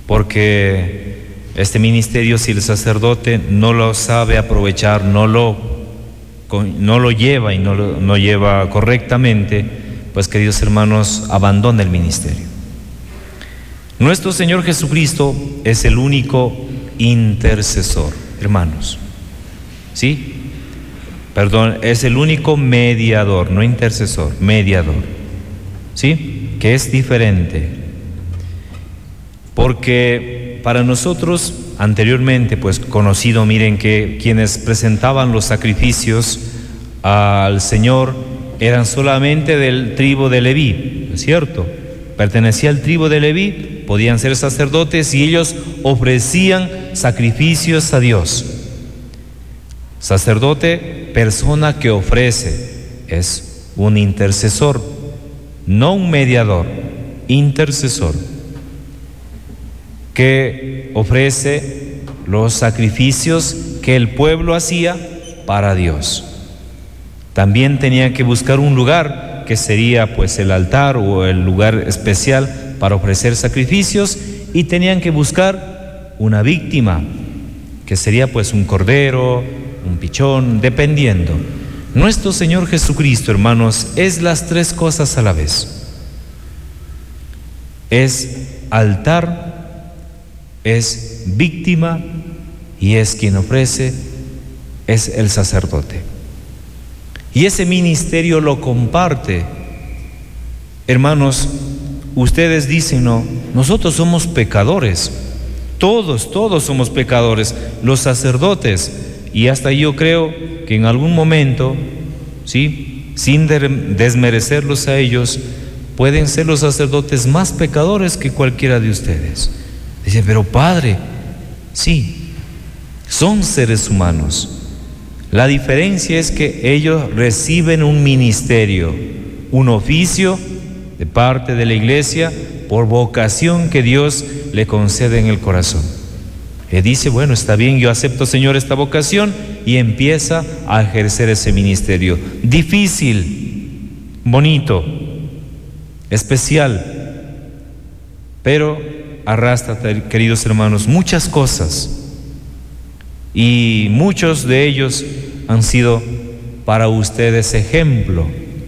porque este ministerio, si el sacerdote no lo sabe aprovechar, no lo lleva y no lo lleva correctamente, pues queridos hermanos, abandona el ministerio. Nuestro Señor Jesucristo es el único intercesor, hermanos. ¿Sí? Perdón, es el único mediador, no intercesor, mediador. ¿Sí? Que es diferente. Porque para nosotros, anteriormente, pues conocido, miren que quienes presentaban los sacrificios al Señor eran solamente del tribu de Leví, ¿no es cierto? Pertenecía al tribu de Leví, podían ser sacerdotes y ellos ofrecían sacrificios a Dios. Sacerdote, persona que ofrece, es un intercesor, no un mediador, intercesor, que ofrece los sacrificios que el pueblo hacía para Dios. También tenían que buscar un lugar que sería pues el altar o el lugar especial para ofrecer sacrificios, y tenían que buscar una víctima que sería pues un cordero, un pichón, dependiendo. Nuestro Señor Jesucristo, hermanos, es las tres cosas a la vez. Es altar, es víctima y es quien ofrece, es el sacerdote. Y ese ministerio lo comparte. Hermanos, ustedes dicen, no, nosotros somos pecadores, todos somos pecadores, los sacerdotes, y hasta yo creo que en algún momento, ¿sí?, sin desmerecerlos a ellos, pueden ser los sacerdotes más pecadores que cualquiera de ustedes. Dicen, pero Padre, sí, son seres humanos. La diferencia es que ellos reciben un ministerio, un oficio de parte de la iglesia por vocación que Dios le concede en el corazón. Él dice, bueno, está bien, yo acepto, Señor, esta vocación, y empieza a ejercer ese ministerio. Difícil, bonito, especial, pero arrastra, queridos hermanos, muchas cosas. Y muchos de ellos han sido para ustedes ejemplo.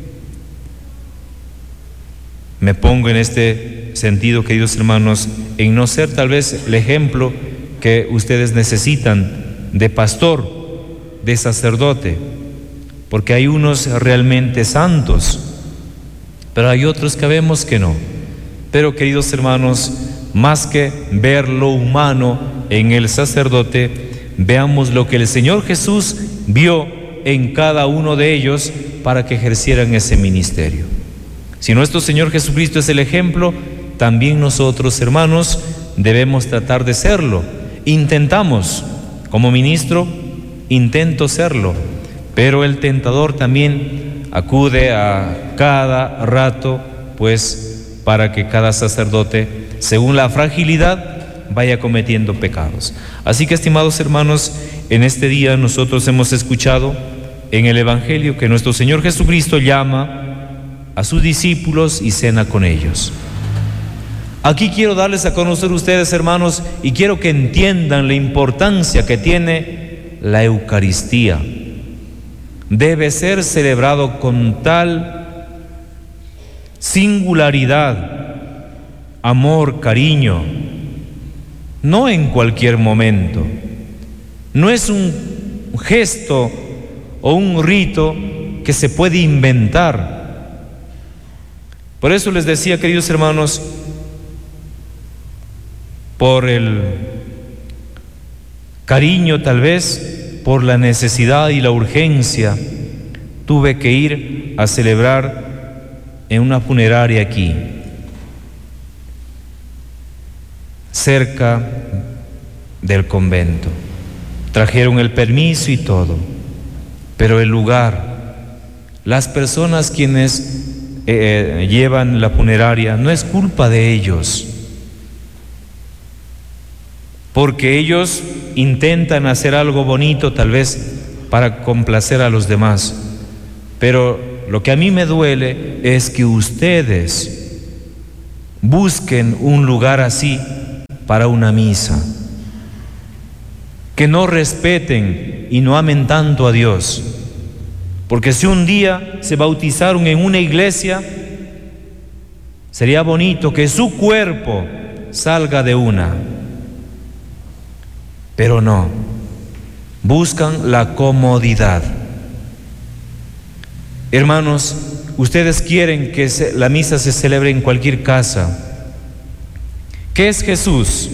Me pongo en este sentido, queridos hermanos, en no ser tal vez el ejemplo que ustedes necesitan de pastor, de sacerdote, porque hay unos realmente santos, pero hay otros que vemos que no. Pero, queridos hermanos, más que ver lo humano en el sacerdote, veamos lo que el Señor Jesús vio en cada uno de ellos para que ejercieran ese ministerio. Si nuestro Señor Jesucristo es el ejemplo, también nosotros, hermanos, debemos tratar de serlo. Intentamos, como ministro, intento serlo, pero el tentador también acude a cada rato, pues, para que cada sacerdote, según la fragilidad, vaya cometiendo pecados. Así que, estimados hermanos, en este día nosotros hemos escuchado en el Evangelio que nuestro Señor Jesucristo llama a sus discípulos y cena con ellos. Aquí quiero darles a conocer ustedes, hermanos, y quiero que entiendan la importancia que tiene la Eucaristía. Debe ser celebrado con tal singularidad, amor, cariño, no en cualquier momento. No es un gesto o un rito que se puede inventar. Por eso les decía, queridos hermanos, por el cariño, tal vez por la necesidad y la urgencia, tuve que ir a celebrar en una funeraria aquí, cerca del convento. Trajeron el permiso y todo, pero el lugar, las personas quienes llevan la funeraria, no es culpa de ellos, porque ellos intentan hacer algo bonito tal vez para complacer a los demás, pero lo que a mí me duele es que ustedes busquen un lugar así para una misa, que no respeten y no amen tanto a Dios. Porque si un día se bautizaron en una iglesia, sería bonito que su cuerpo salga de una. Pero no, buscan la comodidad. Hermanos, ustedes quieren que la misa se celebre en cualquier casa. ¿Qué es Jesús?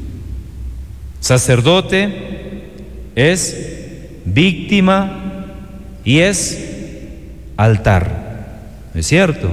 Sacerdote, es víctima y es altar. ¿No es cierto?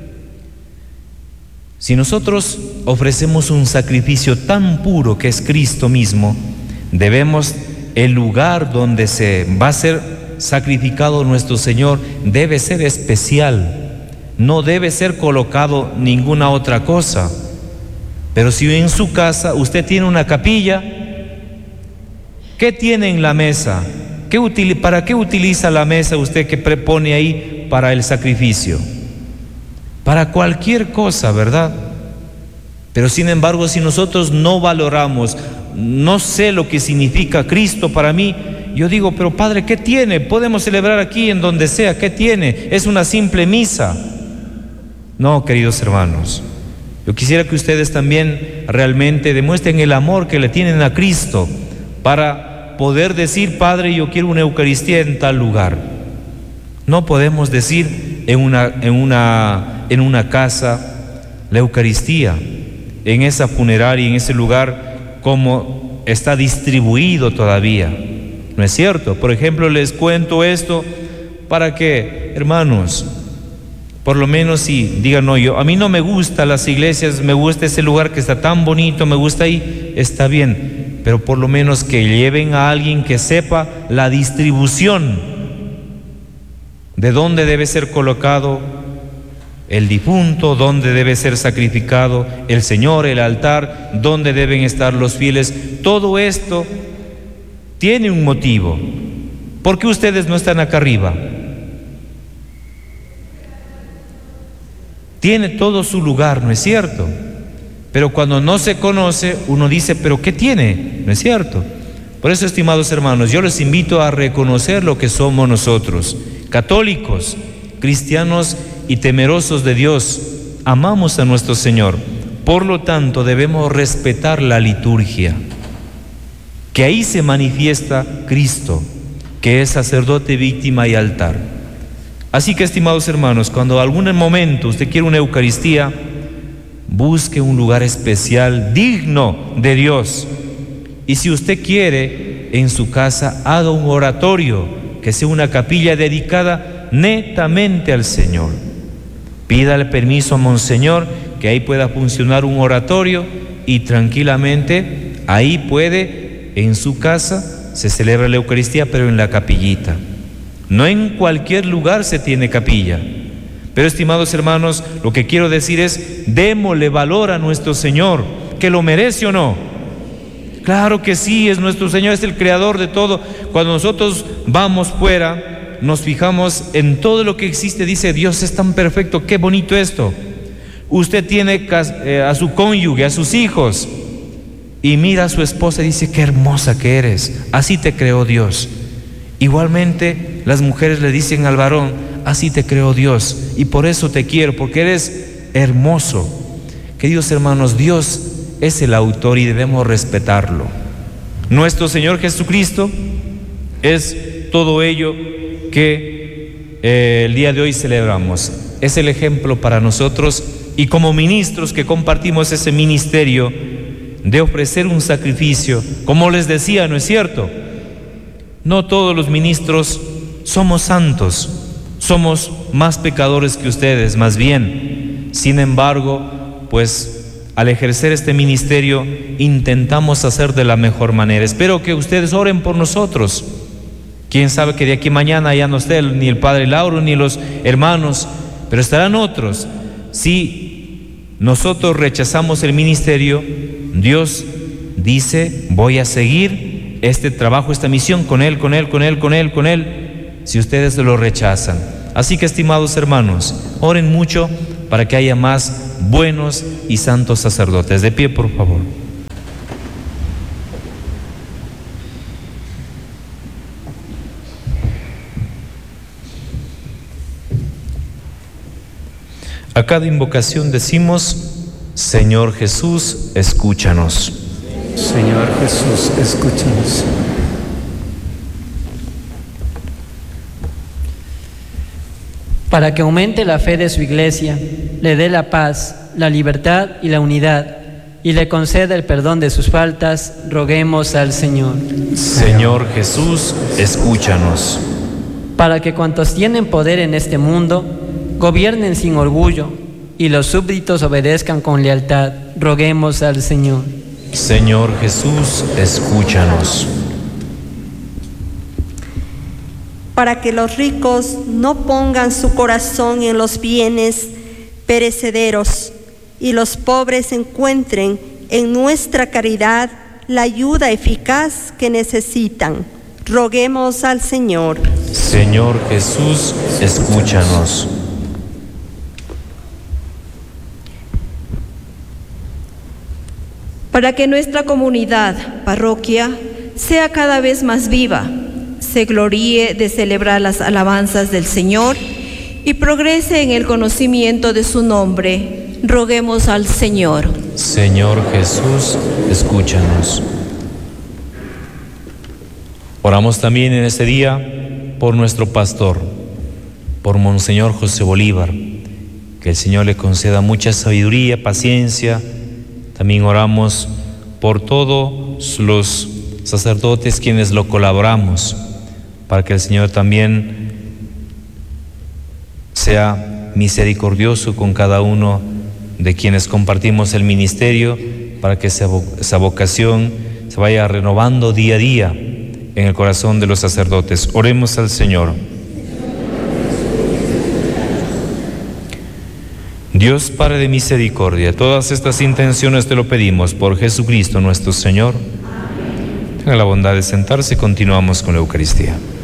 Si nosotros ofrecemos un sacrificio tan puro que es Cristo mismo, debemos, el lugar donde se va a ser sacrificado nuestro Señor debe ser especial, no debe ser colocado ninguna otra cosa. Pero si en su casa usted tiene una capilla, ¿qué tiene en la mesa? ¿Para qué utiliza la mesa usted que pone ahí para el sacrificio? Para cualquier cosa, ¿verdad? Pero sin embargo, si nosotros no valoramos, no sé lo que significa Cristo para mí, yo digo, pero Padre, ¿qué tiene? Podemos celebrar aquí en donde sea, ¿qué tiene? Es una simple misa. No, queridos hermanos, yo quisiera que ustedes también realmente demuestren el amor que le tienen a Cristo para poder decir, Padre, yo quiero una Eucaristía en tal lugar. No podemos decir en una casa la Eucaristía, en esa funeraria, en ese lugar, como está distribuido todavía. ¿No es cierto? Por ejemplo, les cuento esto para que, hermanos, por lo menos si digan, no, a mí no me gustan las iglesias, me gusta ese lugar que está tan bonito, me gusta ahí, está bien, pero por lo menos que lleven a alguien que sepa la distribución de dónde debe ser colocado el difunto, dónde debe ser sacrificado el Señor, el altar, dónde deben estar los fieles. Todo esto tiene un motivo. ¿Por qué ustedes no están acá arriba? Tiene todo su lugar, ¿no es cierto? Pero cuando no se conoce, uno dice, ¿pero qué tiene? ¿No es cierto? Por eso, estimados hermanos, yo les invito a reconocer lo que somos nosotros, católicos, cristianos y temerosos de Dios. Amamos a nuestro Señor. Por lo tanto, debemos respetar la liturgia, que ahí se manifiesta Cristo, que es sacerdote, víctima y altar. Así que, estimados hermanos, cuando algún momento usted quiere una Eucaristía, busque un lugar especial, digno de Dios. Y si usted quiere, en su casa, haga un oratorio, que sea una capilla dedicada netamente al Señor. Pídale permiso a Monseñor, que ahí pueda funcionar un oratorio, y tranquilamente, ahí puede, en su casa, se celebra la Eucaristía, pero en la capillita. No en cualquier lugar se tiene capilla. Pero, estimados hermanos, lo que quiero decir es, démosle valor a nuestro Señor, que lo merece o no. Claro que sí, es nuestro Señor, es el creador de todo. Cuando nosotros vamos fuera, nos fijamos en todo lo que existe, dice, Dios es tan perfecto, qué bonito esto. Usted tiene a su cónyuge, a sus hijos, y mira a su esposa y dice, qué hermosa que eres, así te creó Dios. Igualmente, las mujeres le dicen al varón, así te creó Dios, y por eso te quiero, porque eres hermoso. Queridos hermanos, Dios es el autor y debemos respetarlo. Nuestro Señor Jesucristo es todo ello que el día de hoy celebramos. Es el ejemplo para nosotros, y como ministros que compartimos ese ministerio de ofrecer un sacrificio, como les decía, ¿no es cierto? No todos los ministros somos santos, somos más pecadores que ustedes, más bien. Sin embargo, pues al ejercer este ministerio intentamos hacer de la mejor manera. Espero que ustedes oren por nosotros. Quién sabe que de aquí mañana ya no esté ni el Padre Lauro ni los hermanos, pero estarán otros. Si nosotros rechazamos el ministerio, Dios dice, voy a seguir este trabajo, esta misión con él, si ustedes lo rechazan. Así que, estimados hermanos, oren mucho para que haya más buenos y santos sacerdotes. De pie, por favor. A cada invocación decimos: Señor Jesús, escúchanos. Señor Jesús, escúchanos. Para que aumente la fe de su Iglesia, le dé la paz, la libertad y la unidad, y le conceda el perdón de sus faltas, roguemos al Señor. Señor Jesús, escúchanos. Para que cuantos tienen poder en este mundo, gobiernen sin orgullo, y los súbditos obedezcan con lealtad, roguemos al Señor. Señor Jesús, escúchanos. Para que los ricos no pongan su corazón en los bienes perecederos y los pobres encuentren en nuestra caridad la ayuda eficaz que necesitan. Roguemos al Señor. Señor Jesús, escúchanos. Para que nuestra comunidad, parroquia, sea cada vez más viva, se gloríe de celebrar las alabanzas del Señor y progrese en el conocimiento de su nombre, roguemos al Señor. Señor Jesús, escúchanos. Oramos también en este día por nuestro pastor, por Monseñor José Bolívar, que el Señor le conceda mucha sabiduría, paciencia. También oramos por todos los sacerdotes quienes lo colaboramos, para que el Señor también sea misericordioso con cada uno de quienes compartimos el ministerio, para que esa vocación se vaya renovando día a día en el corazón de los sacerdotes. Oremos al Señor. Dios Padre de misericordia, todas estas intenciones te lo pedimos por Jesucristo nuestro Señor. Tenga la bondad de sentarse y continuamos con la Eucaristía.